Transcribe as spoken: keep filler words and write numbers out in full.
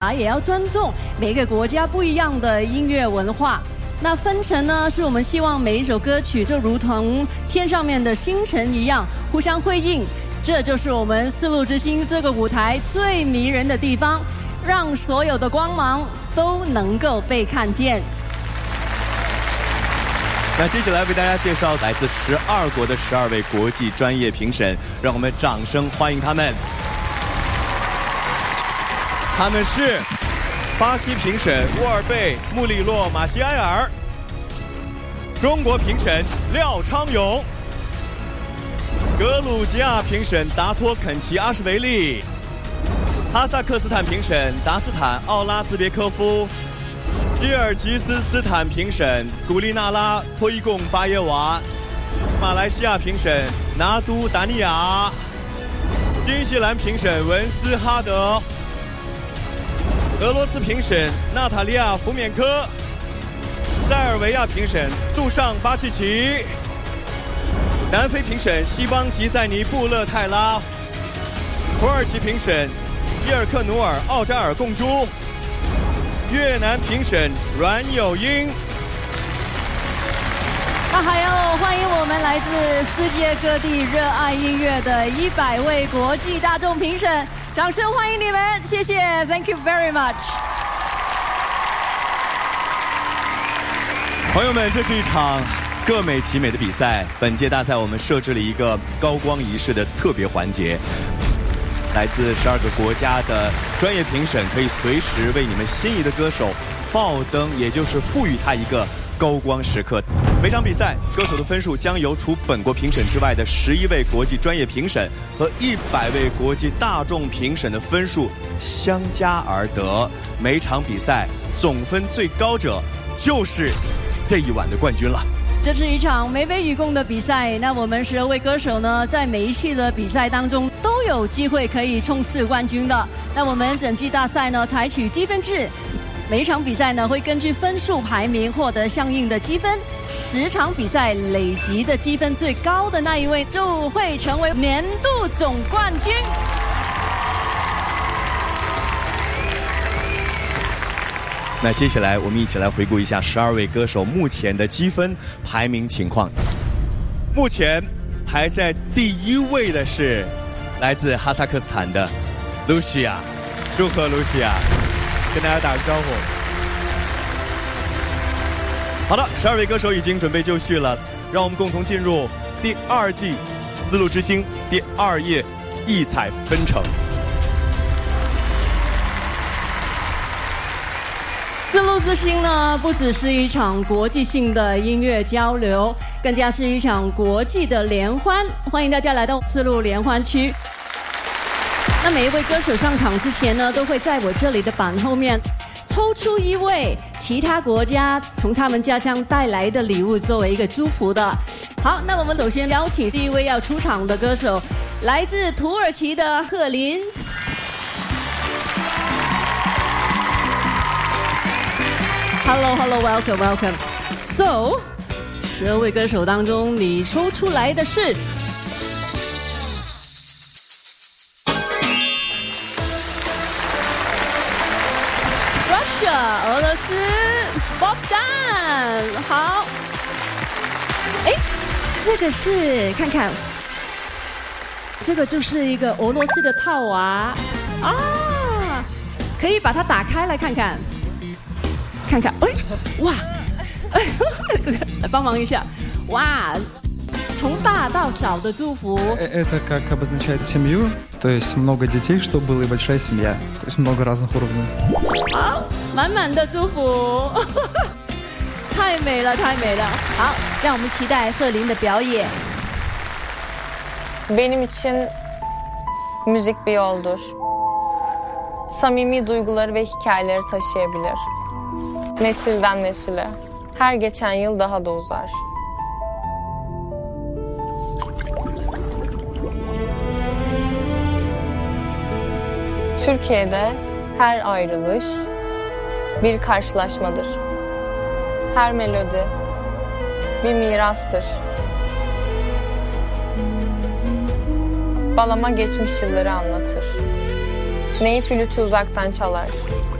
啊，也要尊重每个国家不一样的音乐文化。那分成呢，是我们希望每一首歌曲就如同天上面的星辰一样，互相辉映。这就是我们丝路之星这个舞台最迷人的地方，让所有的光芒都能够被看见。 那接下来为大家介绍来自十二国的十二位国际专业评审，让我们掌声欢迎他们。他们是巴西评审沃尔贝·穆里洛·马西埃尔，中国评审廖昌永，格鲁吉亚评审达托肯齐阿什维利，哈萨克斯坦评审达斯坦奥拉兹别科夫，吉尔吉斯斯坦评审古利纳拉托伊贡巴耶娃，马来西亚评审拿都达尼亚，新西兰评审文斯哈德，俄罗斯评审娜塔莉亚·福缅科，塞尔维亚评审杜尚巴契奇，南非评审西邦吉塞尼·布勒泰拉，土耳其评审伊尔克努尔·奥扎尔贡珠，越南评审阮有英。 那还要欢迎我们来自世界各地热爱音乐的一百位国际大众评审，掌声欢迎你们，谢谢 ，Thank you very much。 朋友们，这是一场各美其美的比赛。本届大赛我们设置了一个高光仪式的特别环节，来自十二个国家的专业评审可以随时为你们心仪的歌手爆灯，也就是赋予他一个高光时刻。每场比赛，歌手的分数将由除本国评审之外的十一位国际专业评审和一百位国际大众评审的分数相加而得。每场比赛总分最高者就是这一晚的冠军了。 这是一场美美与共的比赛，那我们十二位歌手呢，在每一期的比赛当中都有机会可以冲刺冠军的。那我们整季大赛呢，采取积分制。每一场比赛呢，会根据分数排名获得相应的积分，十场比赛累积的积分最高的那一位就会成为年度总冠军。 那接下来我们一起来回顾一下十二位歌手目前的积分排名情况。目前排在第一位的是来自哈萨克斯坦的露西亚，祝贺露西亚，跟大家打个招呼。好了，十二位歌手已经准备就绪了，让我们共同进入第二季丝路之星第二页异彩纷呈。 丝路之星呢，不只是一场国际性的音乐交流，更加是一场国际的联欢。欢迎大家来到丝路联欢区。那每一位歌手上场之前呢，都会在我这里的板后面抽出一位其他国家从他们家乡带来的礼物作为一个祝福的。好，那我们首先邀请第一位要出场的歌手，来自土耳其的赫林。Hello, hello, welcome, welcome. So, 十二位歌手当中，你抽出来的是Russia， 俄罗斯 Bogdan。好，哎，那个是看看，这个就是一个俄罗斯的套娃啊，可以把它打开来看看。看看，哎，哇，来帮忙一下，哇，从大到小的祝福。 Это как обозначает семью, то есть много детей, чтобы была большая семья, то есть много разных уровней. 好，满满的祝福，太美了，太美了。好，让我们期待赫林的表演。 Benim için müzik bir yoldur. Samimi duyguları ve hikayeleri taşıyabilir. Nesilden nesile. Her geçen yıl daha da uzar. Türkiye'de her ayrılış bir karşılaşmadır. Her melodi bir mirastır. Balama geçmiş yılları anlatır. Neyi flütü uzaktan çalar?